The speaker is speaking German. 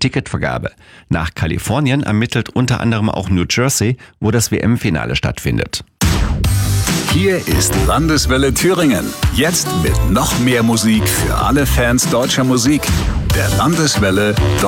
Ticketvergabe. Nach Kalifornien ermittelt unter anderem auch New Jersey, wo das WM-Finale stattfindet. Hier ist Landeswelle Thüringen. Jetzt mit noch mehr Musik für alle Fans deutscher Musik. Der Landeswelle